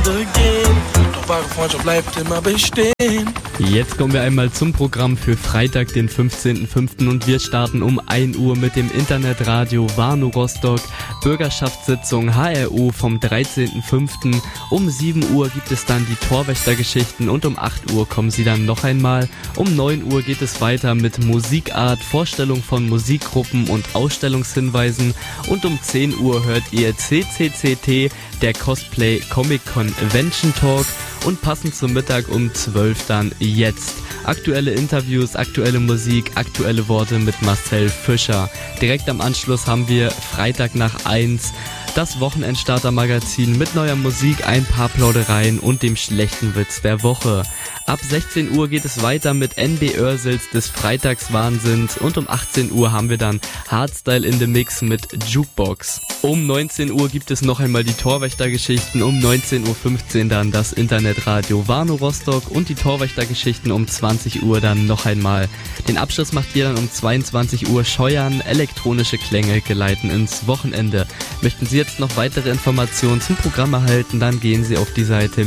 Wege gehen, doch wahre Freundschaft bleibt immer bestehen. Jetzt kommen wir einmal zum Programm für Freitag, den 15.05. und wir starten um 1 Uhr mit dem Internetradio Warnow Rostock, Bürgerschaftssitzung HRO vom 13.05. Um 7 Uhr gibt es dann die Torwächtergeschichten und um 8 Uhr kommen sie dann noch einmal. Um 9 Uhr geht es weiter mit Musikart, Vorstellung von Musikgruppen und Ausstellungshinweisen und um 10 Uhr hört ihr CCCT, der Cosplay Comic Convention Talk und passend zum Mittag um 12 dann jetzt. Aktuelle Interviews, aktuelle Musik, aktuelle Worte mit Marcel Fischer. Direkt am Anschluss haben wir Freitag nach 1 das Wochenendstarter-Magazin mit neuer Musik, ein paar Plaudereien und dem schlechten Witz der Woche. Ab 16 Uhr geht es weiter mit NB Oersels des Freitagswahnsinns und um 18 Uhr haben wir dann Hardstyle in the Mix mit Jukebox. Um 19 Uhr gibt es noch einmal die Torwächtergeschichten, um 19.15 Uhr dann das Internetradio Warnow Rostock und die Torwächtergeschichten um 20 Uhr dann noch einmal. Den Abschluss macht ihr dann um 22 Uhr Scheuern, elektronische Klänge geleiten ins Wochenende. Möchten Sie jetzt noch weitere Informationen zum Programm erhalten, dann gehen Sie auf die Seite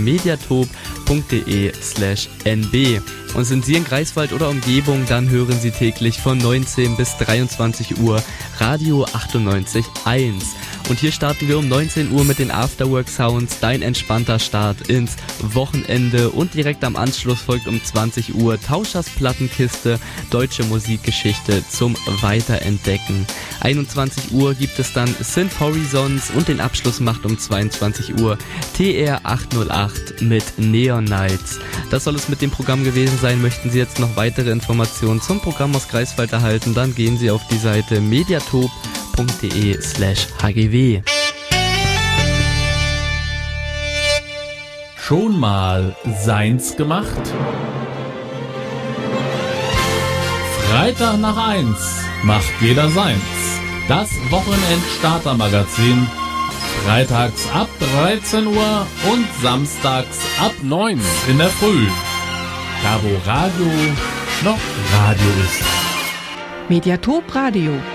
mediatop.de/nb. Und sind Sie in Greifswald oder Umgebung, dann hören Sie täglich von 19 bis 23 Uhr Radio 98.1. Und hier starten wir um 19 Uhr mit den Afterwork Sounds, dein entspannter Start ins Wochenende. Und direkt am Anschluss folgt um 20 Uhr Tauschers Plattenkiste, deutsche Musikgeschichte zum Weiterentdecken. 21 Uhr gibt es dann Synth Horizons und den Abschluss macht um 22 Uhr TR 808 mit Neon Nights. Das soll es mit dem Programm gewesen sein. Möchten Sie jetzt noch weitere Informationen zum Programm aus Greifswald erhalten, dann gehen Sie auf die Seite mediatop.de/hgw. Schon mal seins gemacht? Freitag nach 1 macht jeder seins. Das Wochenend-Starter-Magazin. Freitags ab 13 Uhr und samstags ab 9 in der Früh. Da wo Radio noch Radio ist. Mediatop Radio.